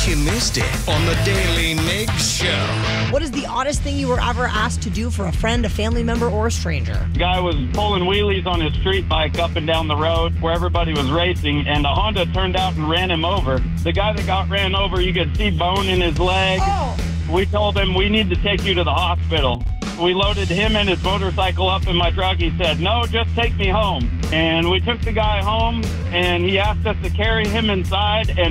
case you missed it on the Daily Migs Show. What is the oddest thing you were ever asked to do for a friend, a family member, or a stranger? The guy was pulling wheelies on his street bike up and down the road where everybody was racing, and a Honda turned out and ran him over. The guy that got ran over, you could see bone in his leg. Oh. We told him we need to take you to the hospital. We loaded him and his motorcycle up in my truck. He said, no, just take me home. And we took the guy home, and he asked us to carry him inside. And